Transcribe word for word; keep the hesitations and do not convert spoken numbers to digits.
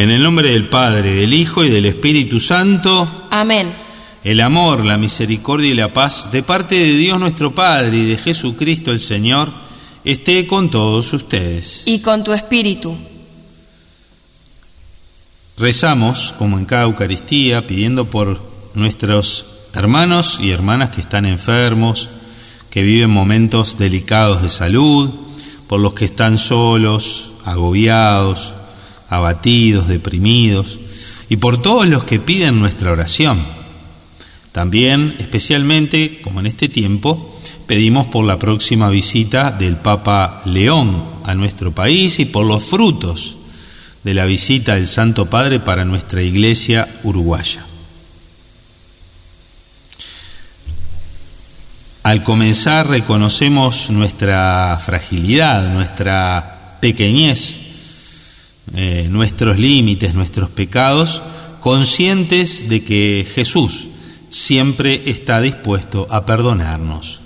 En el nombre del Padre, del Hijo y del Espíritu Santo. Amén. El amor, la misericordia y la paz de parte de Dios nuestro Padre y de Jesucristo el Señor esté con todos ustedes. Y con tu espíritu. Rezamos, como en cada Eucaristía, pidiendo por nuestros hermanos y hermanas que están enfermos, que viven momentos delicados de salud, por los que están solos, agobiados, abatidos, deprimidos, y por todos los que piden nuestra oración. También, especialmente, como en este tiempo, pedimos por la próxima visita del Papa León a nuestro país y por los frutos de la visita del Santo Padre para nuestra Iglesia uruguaya. Al comenzar reconocemos nuestra fragilidad, nuestra pequeñez, eh, nuestros límites, nuestros pecados, conscientes de que Jesús siempre está dispuesto a perdonarnos.